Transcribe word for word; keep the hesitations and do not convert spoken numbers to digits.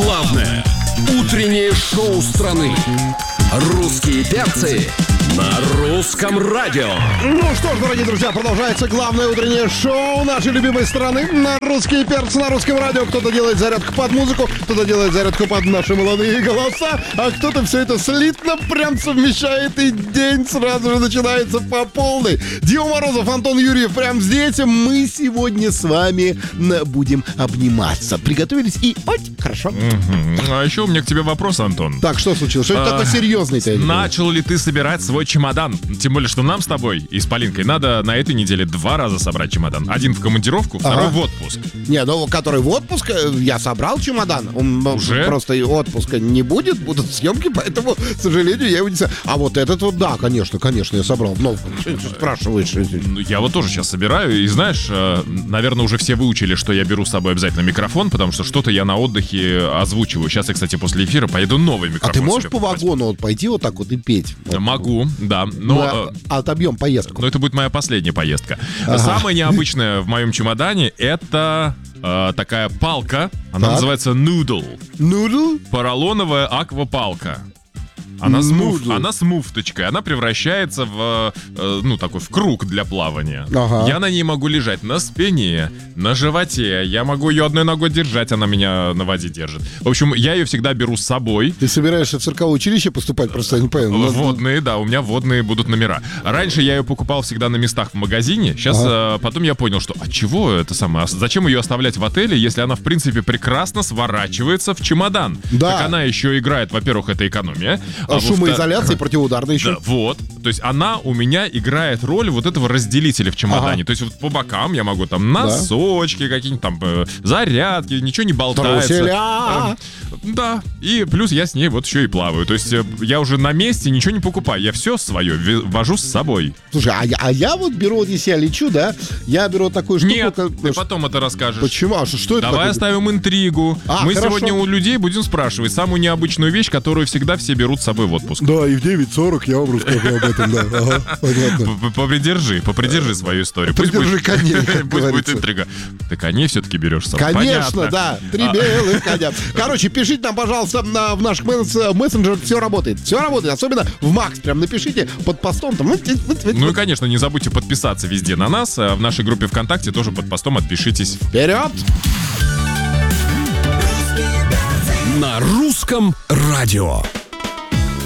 Главное утреннее шоу страны. Русские перцы на русском радио. Ну что ж, дорогие друзья, продолжается главное утреннее шоу нашей любимой страны на русские перцы на русском радио. Кто-то делает зарядку под музыку, кто-то делает зарядку под наши молодые голоса, а кто-то все это слитно прям совмещает, и день сразу же начинается по полной. Дима Морозов, Антон Юрьев прям здесь. Мы сегодня с вами будем обниматься. Приготовились и очень хорошо. Mm-hmm. А еще у меня к тебе вопрос, Антон. Так, что случилось? Что это такое серьезный-то? Начал ли ты собирать свой чемодан? Тем более, что нам с тобой и с Полинкой надо на этой неделе два раза собрать чемодан. Один в командировку, второй ага. в отпуск. Не, ну, который в отпуск, я собрал чемодан. Он уже? Просто отпуска не будет, будут съемки, поэтому, к сожалению, я его не собрал. А вот этот вот, да, конечно, конечно, я собрал. Но спрашиваешь. Я вот тоже сейчас собираю, и знаешь, наверное, уже все выучили, что я беру с собой обязательно микрофон, потому что что-то я на отдыхе озвучиваю. Сейчас я, кстати, после эфира поеду новый микрофон. А ты можешь по вагону вот пойти вот так вот и петь? Вот. Могу, да. Но, а отобьем поездку. Но это будет моя последняя поездка. Ага. Самое необычное в моем чемодане — это э, такая палка. Она так. называется Noodle. Noodle? Поролоновая аквапалка. Она с, муф, она с муфточкой, она превращается в, э, ну, такой, в круг для плавания. Ага. Я на ней могу лежать на спине, на животе, я могу ее одной ногой держать, она меня на воде держит. В общем, я ее всегда беру с собой. Ты собираешься в цирковое училище поступать, просто я не понял. Водные, да, у меня водные будут номера. Раньше я ее покупал всегда на местах в магазине, сейчас ага. э, потом я понял, что, а чего это самое, зачем ее оставлять в отеле, если она, в принципе, прекрасно сворачивается в чемодан. Да. Так она еще играет, во-первых, это экономия. А шумоизоляция, противоударная еще. Да, вот. То есть она у меня играет роль вот этого разделителя в чемодане. Ага. То есть вот по бокам я могу там носочки, да. какие-нибудь там э, зарядки, ничего не болтается. Труселя. Да. И плюс я с ней вот еще и плаваю. То есть э, я уже на месте ничего не покупаю. Я все свое вожу с собой. Слушай, а я, а я вот беру, вот если я лечу, да, я беру такую штуку. Нет, как... ты потом это расскажешь. Почему? А что, что это Давай такое? оставим интригу. А, Мы хорошо. сегодня у людей будем спрашивать самую необычную вещь, которую всегда все берут с собой в отпуск. Да, и в девять сорок я вам расскажу об этом, да. Ага, понятно. Попридержи, попридержи свою историю. Придержи коней, пусть будет интрига. Ты коней все-таки берешь с собой. Конечно, да. Три белых коня. Короче, пишите нам, пожалуйста, в наш мессенджер. Все работает. Все работает. Особенно в Макс. Прям напишите под постом. Там. Ну и, конечно, не забудьте подписаться везде на нас. В нашей группе ВКонтакте тоже под постом отпишитесь. Вперед! На русском радио.